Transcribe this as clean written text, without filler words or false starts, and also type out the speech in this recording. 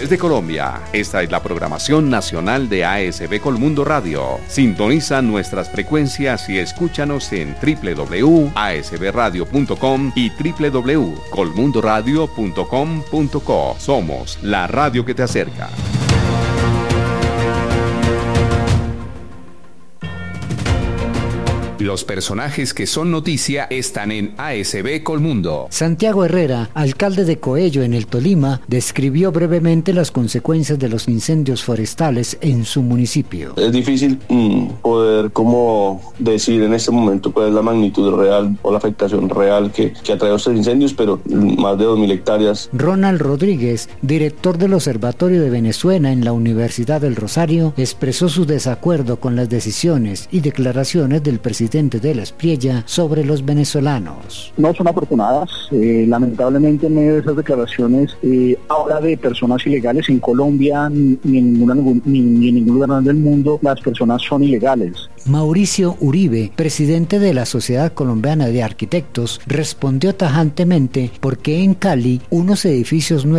Desde Colombia, esta es la programación nacional de ASB Colmundo Radio. Sintoniza nuestras frecuencias y escúchanos en www.asbradio.com y www.colmundoradio.com.co. Somos la radio que te acerca. Los personajes que son noticia están en ASB Colmundo. Santiago Herrera, alcalde de Coello en el Tolima, describió brevemente las consecuencias de los incendios forestales en su municipio. Es difícil poder decir en este momento cuál es la magnitud real o la afectación real que ha traído estos incendios, pero más de 2.000 hectáreas. Ronald Rodríguez, director del Observatorio de Venezuela en la Universidad del Rosario, expresó su desacuerdo con las decisiones y declaraciones del presidente de la Espriella sobre los venezolanos. No son afortunadas, lamentablemente en medio de esas declaraciones habla de personas ilegales. En Colombia ni en ningún lugar del mundo las personas son ilegales. Mauricio Uribe, presidente de la Sociedad Colombiana de Arquitectos, respondió tajantemente por qué en Cali unos edificios nuevos